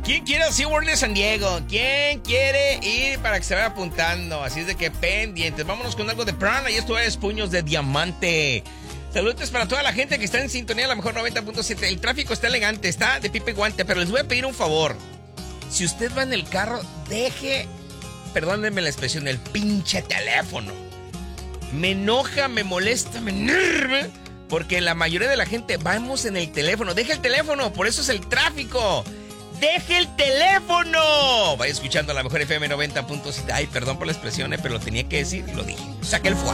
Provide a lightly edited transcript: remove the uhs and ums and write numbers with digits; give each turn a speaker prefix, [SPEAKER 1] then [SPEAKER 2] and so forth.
[SPEAKER 1] ¿Quién quiere al SeaWorld de San Diego? ¿Quién quiere ir para que se vaya apuntando? Así es de que pendientes. Vámonos con algo de Prana y esto es Puños de Diamante. Saludos para toda la gente que está en sintonía, a lo mejor 90.7. El tráfico está elegante, está de pipe guante, pero les voy a pedir un favor. Si usted va en el carro, deje, perdónenme la expresión, el pinche teléfono. Me enoja, me molesta, me enerva, porque la mayoría de la gente vamos en el teléfono. Deje el teléfono, por eso es el tráfico. ¡Deje el teléfono! Vaya escuchando a la mejor FM 90.7. Ay, perdón por la expresión, pero lo tenía que decir y lo dije. Saque el fuá.